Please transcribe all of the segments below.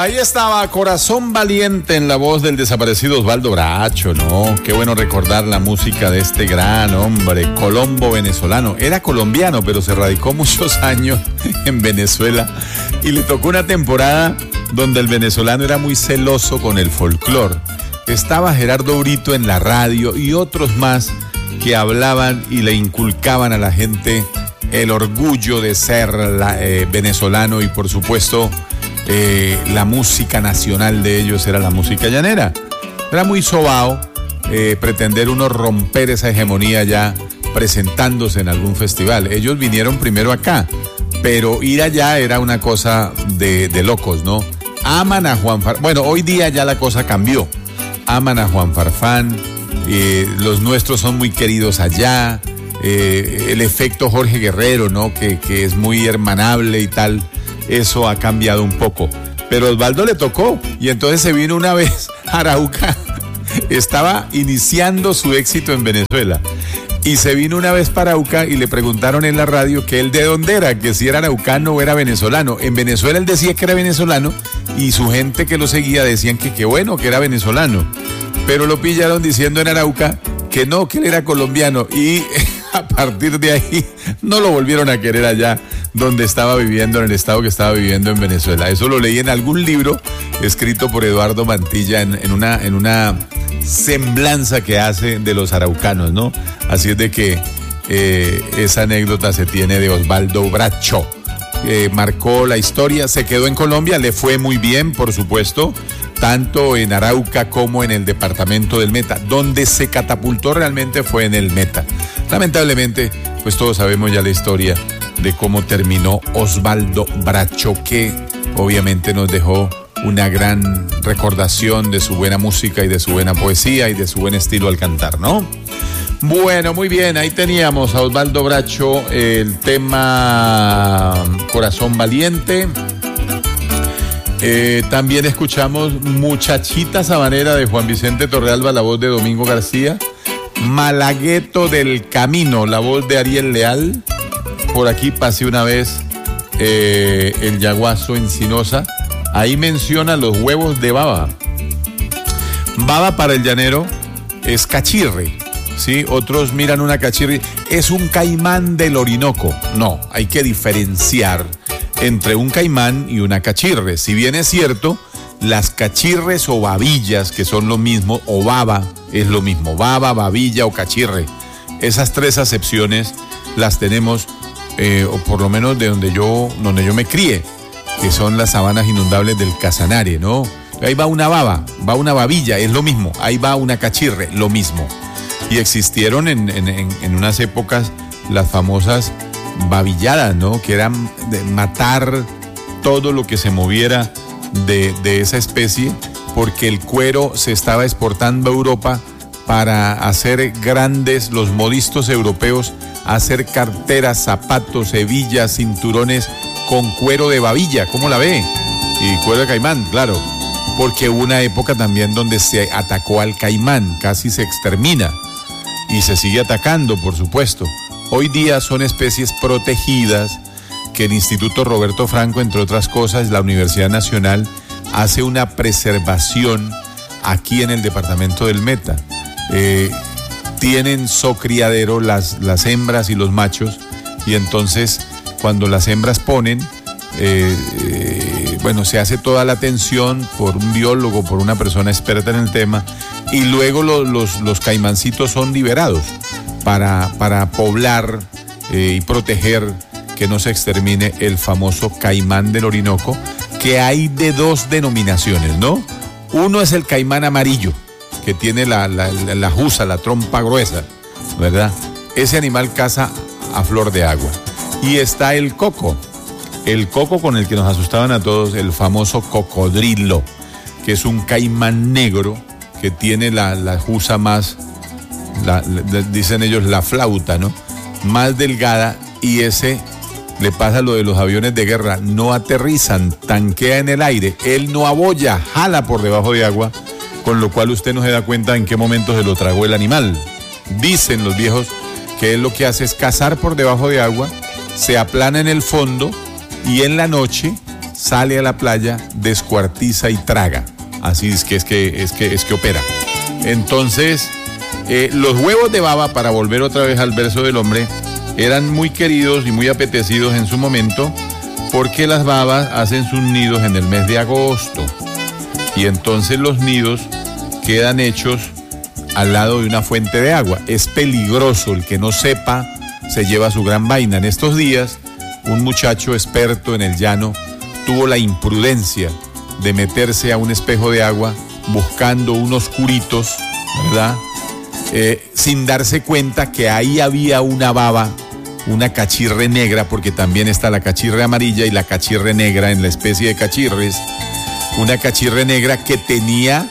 Ahí estaba Corazón Valiente en la voz del desaparecido Osvaldo Bracho, ¿no? Qué bueno recordar la música de este gran hombre, colombo venezolano. Era colombiano, pero se radicó muchos años en Venezuela y le tocó una temporada donde el venezolano era muy celoso con el folclore. Estaba Gerardo Brito en la radio y otros más que hablaban y le inculcaban a la gente el orgullo de ser venezolano y por supuesto la música nacional de ellos era la música llanera. Era muy sobao pretender uno romper esa hegemonía ya presentándose en algún festival. Ellos vinieron primero acá, pero ir allá era una cosa de locos, ¿no? Aman a Juan Farfán. Bueno, hoy día ya la cosa cambió. Aman a Juan Farfán, los nuestros son muy queridos allá, el efecto Jorge Guerrero, ¿no? Que es muy hermanable y tal. Eso ha cambiado un poco, pero Osvaldo le tocó y entonces se vino una vez a Arauca. Estaba iniciando su éxito en Venezuela y se vino una vez para Arauca y le preguntaron en la radio que él de dónde era, que si era araucano o era venezolano. En Venezuela él decía que era venezolano y su gente que lo seguía decían que qué bueno que era venezolano, pero lo pillaron diciendo en Arauca que no, que él era colombiano y a partir de ahí no lo volvieron a querer allá donde estaba viviendo, en el estado que estaba viviendo en Venezuela. Eso lo leí en algún libro escrito por Eduardo Mantilla en una semblanza que hace de los araucanos, ¿no? Así es de que esa anécdota se tiene de Osvaldo Bracho. Marcó la historia, se quedó en Colombia, le fue muy bien, por supuesto, tanto en Arauca como en el departamento del Meta. Donde se catapultó realmente fue en el Meta. Lamentablemente, pues todos sabemos ya la historia de cómo terminó Osvaldo Bracho, que obviamente nos dejó una gran recordación de su buena música y de su buena poesía y de su buen estilo al cantar, ¿no? Bueno, muy bien, ahí teníamos a Osvaldo Bracho, el tema Corazón Valiente. También escuchamos Muchachita Sabanera de Juan Vicente Torrealba, la voz de Domingo García. Malagueto del Camino, la voz de Ariel Leal. Por aquí pasé una vez el Yaguazo Encinosa. Ahí menciona los huevos de baba. Baba para el llanero es cachirre, ¿sí? Otros miran una cachirre, es un caimán del Orinoco. No, hay que diferenciar entre un caimán y una cachirre. Si bien es cierto, las cachirres o babillas, que son lo mismo, o baba, es lo mismo. Baba, babilla o cachirre. Esas tres acepciones las tenemos, o por lo menos de donde yo me crié, que son las sabanas inundables del Casanare, ¿no? Ahí va una baba, va una babilla, es lo mismo. Ahí va una cachirre, lo mismo. Y existieron en unas épocas las famosas babilladas, ¿no? Que eran de matar todo lo que se moviera de esa especie, porque el cuero se estaba exportando a Europa para hacer grandes, los modistos europeos, hacer carteras, zapatos, hebillas, cinturones con cuero de babilla, ¿cómo la ve? Y cuero de caimán, claro, porque hubo una época también donde se atacó al caimán, casi se extermina, y se sigue atacando, por supuesto. Hoy día son especies protegidas que el Instituto Roberto Franco, entre otras cosas, la Universidad Nacional, hace una preservación aquí en el departamento del Meta. Tienen criadero las hembras y los machos, y entonces cuando las hembras ponen, se hace toda la atención por un biólogo, por una persona experta en el tema, y luego los caimancitos son liberados para poblar y proteger que no se extermine el famoso caimán del Orinoco, que hay de dos denominaciones, ¿no? Uno es el caimán amarillo, que tiene la jusa, la trompa gruesa, ¿verdad? Ese animal caza a flor de agua. Y está el coco con el que nos asustaban a todos, el famoso cocodrilo, que es un caimán negro que tiene la jusa más, dicen ellos, la flauta, ¿no? Más delgada, y ese le pasa lo de los aviones de guerra, no aterrizan, tanquea en el aire, él no abolla, jala por debajo de agua, con lo cual usted no se da cuenta en qué momento se lo tragó el animal. Dicen los viejos que él lo que hace es cazar por debajo de agua, se aplana en el fondo y en la noche sale a la playa, descuartiza y traga. Así es que opera. Entonces, los huevos de baba, para volver otra vez al verso del hombre, eran muy queridos y muy apetecidos en su momento, porque las babas hacen sus nidos en el mes de agosto. Y entonces los nidos quedan hechos al lado de una fuente de agua. Es peligroso, el que no sepa se lleva su gran vaina. En estos días, un muchacho experto en el llano tuvo la imprudencia de meterse a un espejo de agua buscando unos curitos, ¿verdad? Sin darse cuenta que ahí había una baba, una cachirre negra, porque también está la cachirre amarilla y la cachirre negra en la especie de cachirres. Una cachirre negra que tenía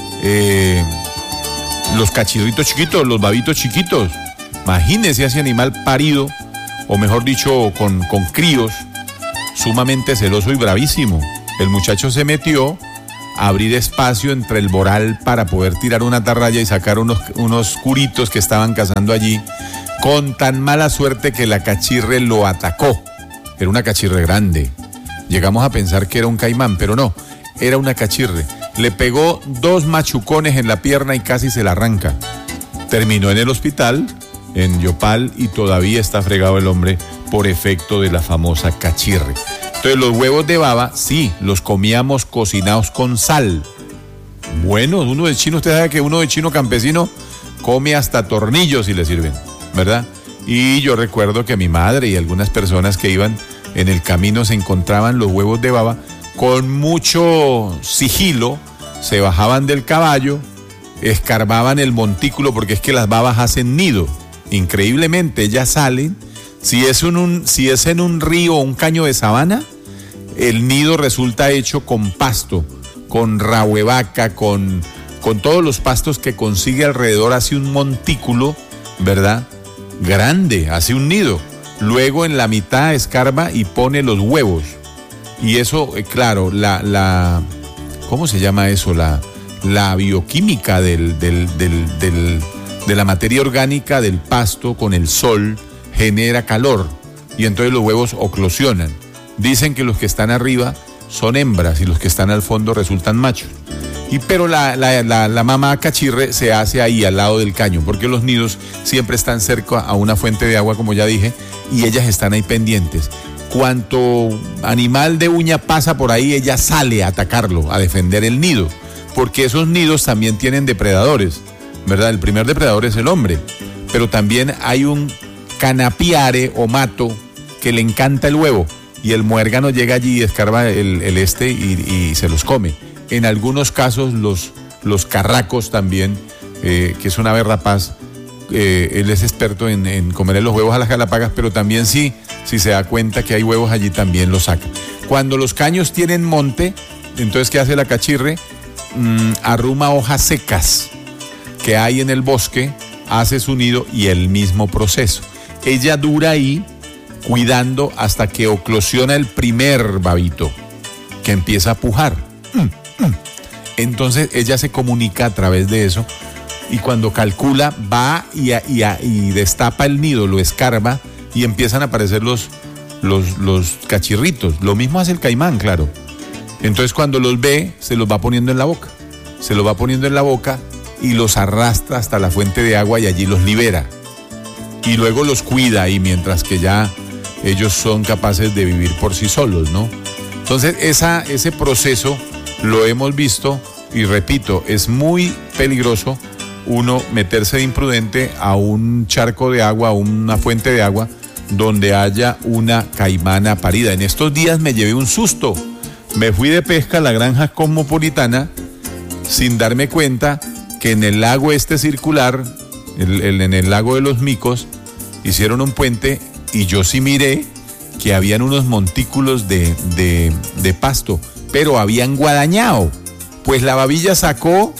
los cachirritos chiquitos, los babitos chiquitos. Imagínese ese animal parido, o mejor dicho, con críos, sumamente celoso y bravísimo. El muchacho se metió a abrir espacio entre el boral para poder tirar una atarraya y sacar unos curitos que estaban cazando allí, con tan mala suerte que la cachirre lo atacó. Era una cachirre grande. Llegamos a pensar que era un caimán, pero no, era una cachirre. Le pegó 2 machucones en la pierna y casi se la arranca. Terminó en el hospital, en Yopal, y todavía está fregado el hombre por efecto de la famosa cachirre. Entonces los huevos de baba, sí, los comíamos cocinados con sal. Bueno, uno de chino, usted sabe que uno de chino campesino come hasta tornillos si le sirven, ¿verdad? Y yo recuerdo que mi madre y algunas personas que iban en el camino se encontraban los huevos de baba con mucho sigilo, se bajaban del caballo, escarbaban el montículo, porque es que las babas hacen nido. Increíblemente, ellas salen. Si es en un río o un caño de sabana, el nido resulta hecho con pasto, con rahuevaca, con todos los pastos que consigue alrededor, hace un montículo, ¿verdad? Grande, hace un nido. Luego en la mitad escarba y pone los huevos. Y eso, claro, ¿cómo se llama eso? La bioquímica de la materia orgánica del pasto con el sol genera calor, y entonces los huevos eclosionan. Dicen que los que están arriba son hembras y los que están al fondo resultan machos. Pero la mamá cachirre se hace ahí al lado del caño, porque los nidos siempre están cerca a una fuente de agua, como ya dije, y ellas están ahí pendientes. Cuanto animal de uña pasa por ahí, ella sale a atacarlo, a defender el nido, porque esos nidos también tienen depredadores, ¿verdad? El primer depredador es el hombre, pero también hay un canapiare o mato que le encanta el huevo, y el muérgano llega allí y escarba y se los come. En algunos casos los carracos también, que es un ave rapaz, él es experto en comer los huevos a las Galápagos, pero también si se da cuenta que hay huevos allí, también los saca. Cuando los caños tienen monte, entonces ¿qué hace la cachirre? Arruma hojas secas que hay en el bosque, hace su nido y el mismo proceso. Ella dura ahí cuidando hasta que eclosiona el primer babito, que empieza a pujar. Entonces ella se comunica a través de eso, y cuando calcula va y destapa el nido, lo escarba y empiezan a aparecer los cachirritos. Lo mismo hace el caimán, claro. Entonces cuando los ve, se los va poniendo en la boca. Se los va poniendo en la boca y los arrastra hasta la fuente de agua y allí los libera. Y luego los cuida ahí, mientras que ya ellos son capaces de vivir por sí solos, ¿no? Entonces ese proceso lo hemos visto, y repito, es muy peligroso uno meterse de imprudente a un charco de agua, a una fuente de agua donde haya una caimana parida. En estos días me llevé un susto. Me fui de pesca a la granja cosmopolitana sin darme cuenta que en el lago circular, en el lago de los Micos, hicieron un puente, y yo sí miré que habían unos montículos de pasto, pero habían guadañado. Pues la babilla sacó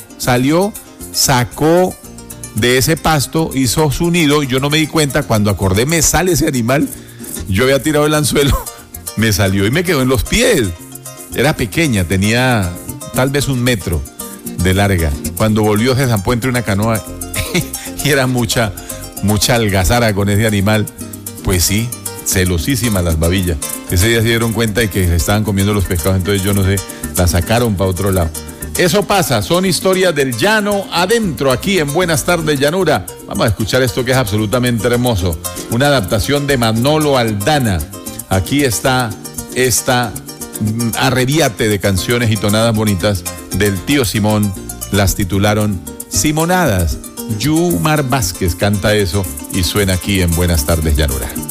de ese pasto, hizo su nido, y yo no me di cuenta. Cuando acordé, me sale ese animal. Yo había tirado el anzuelo, me salió y me quedó en los pies. Era pequeña, tenía tal vez 1 metro de larga. Cuando volvió, se zampó entre una canoa y era mucha algazara con ese animal. Pues sí, celosísimas las babillas. Ese día se dieron cuenta de que se estaban comiendo los pescados, entonces yo no sé, la sacaron para otro lado. Eso pasa, son historias del llano adentro, aquí en Buenas Tardes Llanura. Vamos a escuchar esto que es absolutamente hermoso. Una adaptación de Manolo Aldana. Aquí está esta arrebiate de canciones y tonadas bonitas del tío Simón. Las titularon Simonadas. Yumar Vázquez canta eso y suena aquí en Buenas Tardes Llanura.